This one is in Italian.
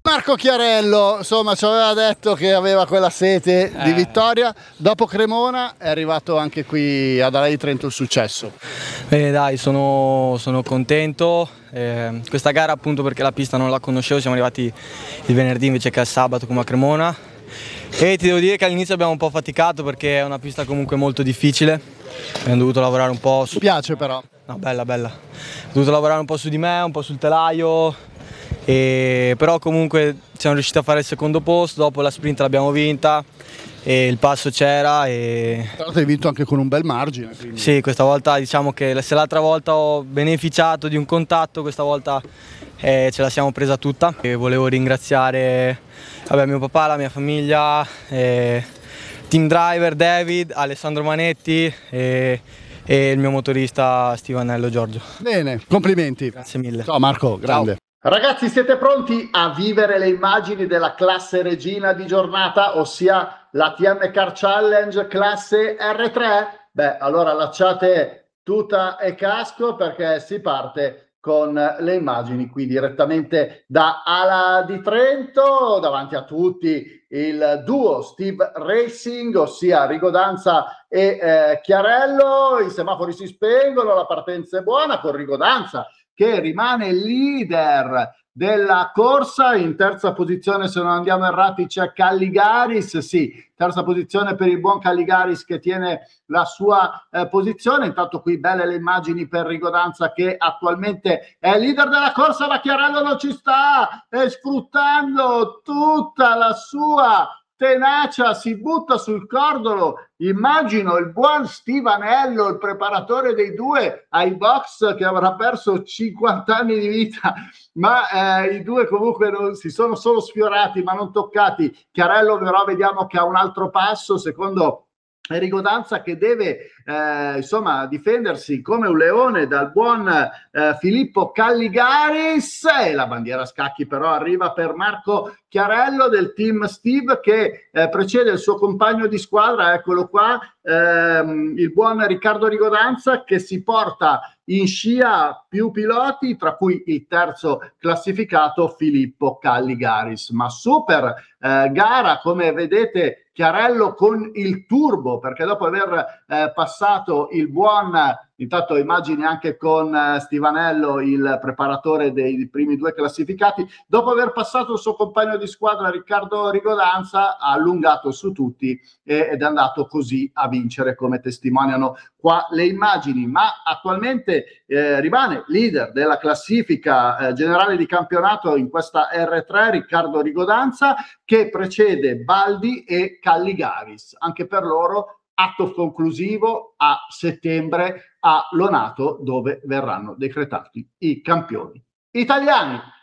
Marco Chiarello, insomma, ci aveva detto che aveva quella sete di vittoria. Dopo Cremona è arrivato anche qui ad Ala di Trento il successo. Bene, dai, sono contento. Questa gara, appunto, perché la pista non la conoscevo, siamo arrivati il venerdì invece che al sabato come a Cremona. E ti devo dire che all'inizio abbiamo un po' faticato perché è una pista comunque molto difficile. Abbiamo dovuto lavorare un po' su... Mi piace però. No, bella, bella. Ho dovuto lavorare un po' su di me, un po' sul telaio. Però comunque siamo riusciti a fare il secondo posto, dopo la sprint l'abbiamo vinta e il passo c'era. Tra l'altro hai vinto anche con un bel margine. Quindi. Sì, questa volta diciamo che se l'altra volta ho beneficiato di un contatto, questa volta ce la siamo presa tutta. E volevo ringraziare mio papà, la mia famiglia, team driver David, Alessandro Manetti e il mio motorista Stivanello Giorgio. Bene, complimenti. Grazie mille. Ciao Marco, grande. Ciao. Ragazzi, siete pronti a vivere le immagini della classe regina di giornata, ossia la TM Car Challenge classe R3? Beh, allora lasciate tuta e casco perché si parte con le immagini qui direttamente da Ala di Trento, davanti a tutti il duo Steve Racing, ossia Rigodanza e Chiarello. I semafori si spengono, la partenza è buona con Rigodanza che rimane leader della corsa. In terza posizione, se non andiamo errati, c'è Calligaris. Sì, terza posizione per il buon Calligaris che tiene la sua posizione. Intanto qui belle le immagini per Rigodanza che attualmente è leader della corsa, ma Chiarello non ci sta, e sfruttando tutta la sua tenacia si butta sul cordolo. Immagino il buon Stivanello, il preparatore dei due ai box, che avrà perso 50 anni di vita, ma i due comunque non, si sono solo sfiorati ma non toccati. Chiarello però vediamo che ha un altro passo, secondo Rigodanza, che deve insomma difendersi come un leone dal buon Filippo Calligaris, e la bandiera a scacchi però arriva per Marco Chiarello del team Steve che precede il suo compagno di squadra, eccolo qua, il buon Riccardo Rigodanza, che si porta in scia più piloti, tra cui il terzo classificato Filippo Calligaris. Ma super gara, come vedete Chiarello con il turbo, perché dopo aver passato il buon, intanto immagini anche con Stivanello, il preparatore dei primi due classificati, dopo aver passato il suo compagno di squadra Riccardo Rigodanza, ha allungato su tutti ed è andato così a vincere, come testimoniano qua le immagini. Ma attualmente rimane leader della classifica generale di campionato in questa R3 Riccardo Rigodanza, che precede Baldi e Calligaris. Anche per loro atto conclusivo a settembre a Lonato, dove verranno decretati i campioni italiani.